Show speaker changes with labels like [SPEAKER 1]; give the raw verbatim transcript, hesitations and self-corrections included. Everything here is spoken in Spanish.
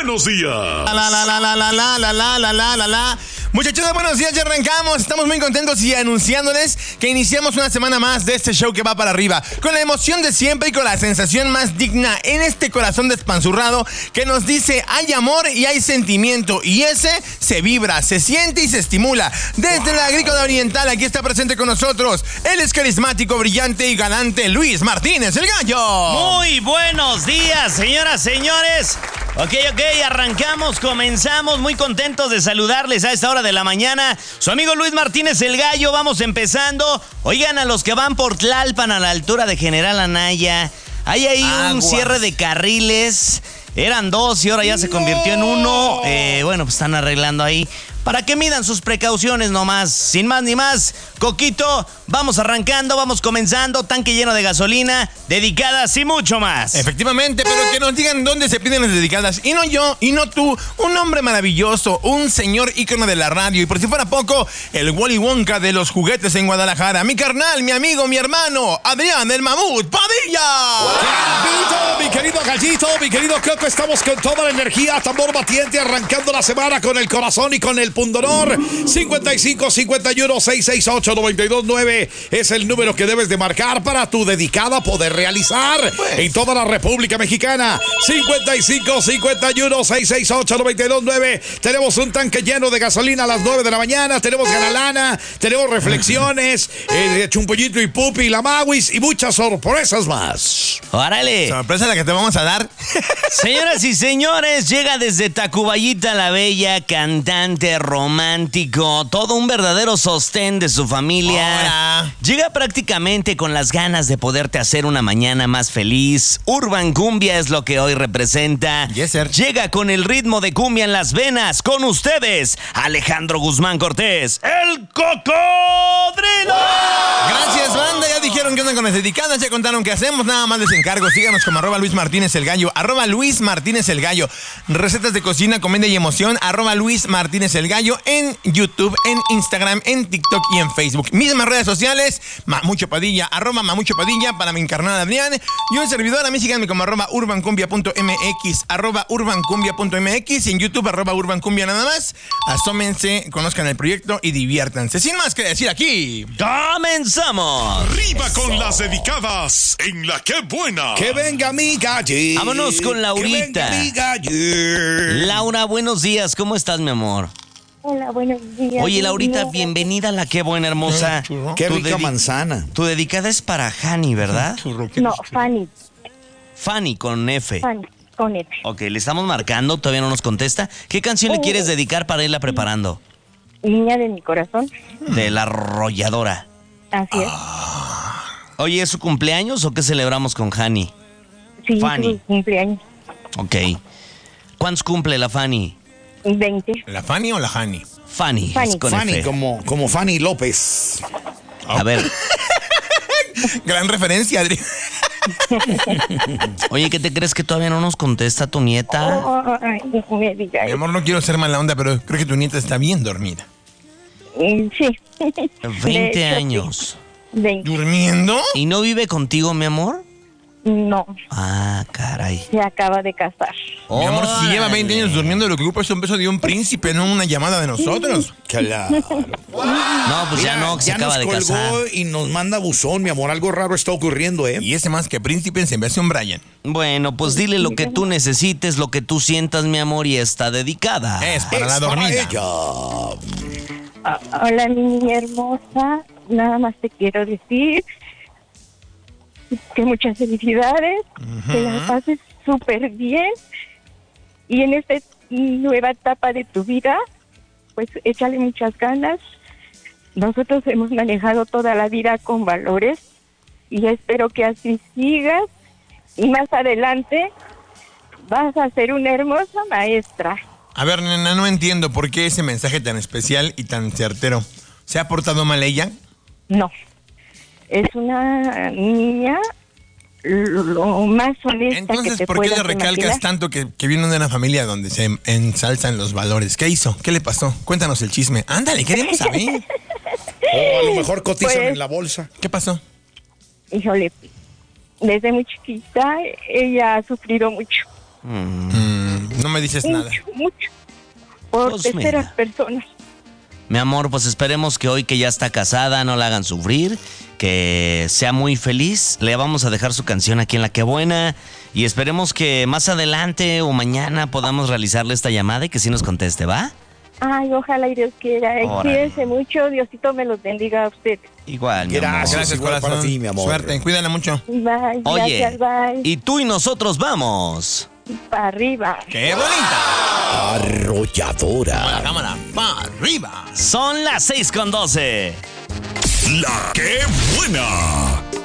[SPEAKER 1] buenos días.
[SPEAKER 2] La la la la la la la la la la la la la. Muchachos, buenos días, ya arrancamos. Estamos muy contentos y anunciándoles que iniciamos una semana más de este show que va para arriba, con la emoción de siempre y con la sensación más digna en este corazón despanzurrado que nos dice hay amor y hay sentimiento, y ese se vibra, se siente y se estimula. Desde la Agrícola Oriental, aquí está presente con nosotros él es carismático, brillante y galante Luis Martínez, el Gallo.
[SPEAKER 3] Muy buenos días, señoras, señores. Ok, ok, arrancamos, comenzamos, muy contentos de saludarles a esta hora de la mañana. Su amigo Luis Martínez, el Gallo, vamos empezando. Oigan, a los que van por Tlalpan, a la altura de General Anaya, hay ahí Aguas. un cierre de carriles. Eran dos y ahora ya se convirtió en uno. Eh, bueno, pues están arreglando ahí. Para que midan sus precauciones nomás. Sin más ni más, Coquito, vamos arrancando, vamos comenzando. Tanque lleno de gasolina, dedicadas y mucho más.
[SPEAKER 2] Efectivamente, pero que nos digan dónde se piden las dedicadas. Y no yo, y no tú. Un hombre maravilloso, un señor ícono de la radio. Y por si fuera poco, el Wally Wonka de los juguetes en Guadalajara. Mi carnal, mi amigo, mi hermano, Adrián el Mamut Padilla.
[SPEAKER 4] Gallito, mi querido Gallito, mi querido Coco, estamos con toda la energía, tambor batiente, arrancando la semana con el corazón y con el pundonor. cincuenta y cinco, cincuenta y uno, seiscientos sesenta y ocho, noventa y dos nueve es el número que debes de marcar para tu dedicada poder realizar pues. en toda la República Mexicana. cincuenta y cinco, cincuenta y uno, seiscientos sesenta y ocho, noventa y dos nueve. Tenemos un tanque lleno de gasolina a las nueve de la mañana. Tenemos ganalana, tenemos reflexiones, eh, Chumpollito y Pupi, la Maguis y muchas sorpresas más.
[SPEAKER 3] ¡Órale!
[SPEAKER 2] Sorpresa la que te vamos a dar.
[SPEAKER 3] Señoras y señores, llega desde Tacubayita la Bella, cantante romántico, todo un verdadero sostén de su familia.
[SPEAKER 2] Hola.
[SPEAKER 3] Llega prácticamente con las ganas de poderte hacer una mañana más feliz. Urban Cumbia es lo que hoy representa.
[SPEAKER 2] Yes, sir.
[SPEAKER 3] Llega con el ritmo de cumbia en las venas. Con ustedes, Alejandro Guzmán Cortés, el Cocodrilo.
[SPEAKER 2] Gracias, banda. Ya dijeron que andan con las dedicadas, ya contaron qué hacemos. Nada más les encargo. Síganos como arroba Luis Martínez el Gallo. Arroba Luis Martínez el Gallo. Recetas de cocina, comedia y emoción. Arroba Luis Martínez el Gallo. En YouTube, en Instagram, en TikTok y en Facebook. Mismas redes sociales. Mamucho Padilla. Arroba Mamucho Padilla para mi encarnada Adrián. Y un servidor. A mí síganme como arroba urbancumbia punto mx. Arroba urbancumbia punto mx. Y en YouTube, arroba urbancumbia nada más. Asómense, conozcan el proyecto y diviértanse. Sin más que decir aquí.
[SPEAKER 3] ¡Comenzamos!
[SPEAKER 1] Arriba con las dedicadas en la que buena.
[SPEAKER 4] Que venga mi gallo.
[SPEAKER 3] Vámonos con Laurita.
[SPEAKER 4] Que venga mi gallo.
[SPEAKER 3] Laura, buenos días. ¿Cómo estás, mi amor?
[SPEAKER 5] Hola, buenos días.
[SPEAKER 3] Oye, Laurita,
[SPEAKER 5] Bien.
[SPEAKER 3] bienvenida a la Qué Buena Hermosa.
[SPEAKER 4] Qué
[SPEAKER 3] Tu
[SPEAKER 4] rica
[SPEAKER 3] dedi-
[SPEAKER 4] manzana.
[SPEAKER 3] Tu dedicada es para Hani, ¿verdad?
[SPEAKER 5] No, Fanny,
[SPEAKER 3] Fanny con F.
[SPEAKER 5] Fanny, con F.
[SPEAKER 3] Ok, le estamos marcando, todavía no nos contesta. ¿Qué canción le quieres dedicar para irla preparando?
[SPEAKER 5] Niña de mi corazón,
[SPEAKER 3] De La Arrolladora.
[SPEAKER 5] así es.
[SPEAKER 3] Oye, ¿es su cumpleaños o qué celebramos con Hani?
[SPEAKER 5] Sí,
[SPEAKER 3] Fanny.
[SPEAKER 5] su cumpleaños,
[SPEAKER 3] Ok. ¿Cuántos cumple la Fanny?
[SPEAKER 5] veinte.
[SPEAKER 2] ¿La Fanny o la Hani?
[SPEAKER 3] Fanny,
[SPEAKER 5] Fanny.
[SPEAKER 3] es con
[SPEAKER 4] Fanny,
[SPEAKER 3] F.
[SPEAKER 4] como, como Fanny López.
[SPEAKER 3] A ver,
[SPEAKER 2] Gran referencia, Adri.
[SPEAKER 3] oye, ¿qué te crees que todavía no nos contesta tu nieta?
[SPEAKER 5] Oh, oh, ay, no me diga
[SPEAKER 2] Mi
[SPEAKER 5] eso.
[SPEAKER 2] amor, no quiero ser mala onda, pero creo que tu nieta está bien dormida.
[SPEAKER 5] Mm, Sí.
[SPEAKER 3] veinte
[SPEAKER 5] De hecho,
[SPEAKER 3] años.
[SPEAKER 5] sí. veinte.
[SPEAKER 2] ¿Durmiendo?
[SPEAKER 3] ¿Y no vive contigo, mi amor?
[SPEAKER 5] No,
[SPEAKER 3] Ah, caray.
[SPEAKER 5] se acaba de casar.
[SPEAKER 2] Mi amor, si lleva
[SPEAKER 3] Órale.
[SPEAKER 2] veinte años durmiendo, lo que ocupa es un beso de un príncipe, no una llamada de nosotros.
[SPEAKER 4] Claro.
[SPEAKER 3] No, pues ya
[SPEAKER 4] Mira,
[SPEAKER 3] no, que se
[SPEAKER 4] ya
[SPEAKER 3] acaba
[SPEAKER 4] nos
[SPEAKER 3] de casar.
[SPEAKER 4] colgó y nos manda buzón, mi amor. Algo raro está ocurriendo, ¿eh?
[SPEAKER 2] Y ese más que príncipe se me hace un Brian.
[SPEAKER 3] Bueno, pues dile lo que tú necesites, lo que tú sientas, mi amor, y está dedicada.
[SPEAKER 2] Es para
[SPEAKER 4] Es
[SPEAKER 2] la
[SPEAKER 4] para
[SPEAKER 2] dormida.
[SPEAKER 4] ella.
[SPEAKER 5] Ah, hola, mi niña hermosa. Nada más te quiero decir que muchas felicidades, que la pases súper bien y en esta nueva etapa de tu vida, pues échale muchas ganas. Nosotros hemos manejado toda la vida con valores y espero que así sigas y más adelante vas a ser una hermosa maestra.
[SPEAKER 2] A ver, nena, no entiendo por qué ese mensaje tan especial y tan certero. ¿Se ha portado mal ella?
[SPEAKER 5] No, es una niña lo más honesta
[SPEAKER 2] Entonces,
[SPEAKER 5] que te
[SPEAKER 2] ¿por qué le
[SPEAKER 5] puedas
[SPEAKER 2] recalcas
[SPEAKER 5] imaginar.
[SPEAKER 2] tanto que, que viene de una familia donde se ensalzan los valores? ¿Qué hizo? ¿Qué le pasó? Cuéntanos el chisme. Ándale, queremos saber.
[SPEAKER 4] O a lo mejor cotizan
[SPEAKER 5] Pues-
[SPEAKER 4] en la bolsa.
[SPEAKER 2] ¿Qué pasó?
[SPEAKER 5] Híjole, desde muy chiquita ella ha sufrido mucho.
[SPEAKER 3] Mm.
[SPEAKER 2] Mm, Mm, no me dices
[SPEAKER 5] mucho,
[SPEAKER 2] nada.
[SPEAKER 5] mucho. Por
[SPEAKER 3] Pues
[SPEAKER 5] terceras
[SPEAKER 3] mira.
[SPEAKER 5] personas.
[SPEAKER 3] Mi amor, pues esperemos que hoy que ya está casada no la hagan sufrir, que sea muy feliz. Le vamos a dejar su canción aquí en La Qué Buena y esperemos que más adelante o mañana podamos realizarle esta llamada y que sí nos conteste, ¿va?
[SPEAKER 5] Ay, ojalá y Dios quiera.
[SPEAKER 3] Órale.
[SPEAKER 5] Cuídense mucho. Diosito me los bendiga a ustedes.
[SPEAKER 3] Igual, mi
[SPEAKER 4] Gracias.
[SPEAKER 3] amor.
[SPEAKER 2] Gracias,
[SPEAKER 4] igual
[SPEAKER 2] corazón.
[SPEAKER 4] para ti, mi amor.
[SPEAKER 2] Suerte, cuídala mucho.
[SPEAKER 5] Bye.
[SPEAKER 3] Oye,
[SPEAKER 5] Gracias, bye.
[SPEAKER 3] y tú y nosotros vamos.
[SPEAKER 5] Para arriba.
[SPEAKER 2] ¡Qué bonita!
[SPEAKER 4] Arrolladora.
[SPEAKER 2] Cámara, pa' arriba.
[SPEAKER 3] Son las seis con doce.
[SPEAKER 1] La que buena.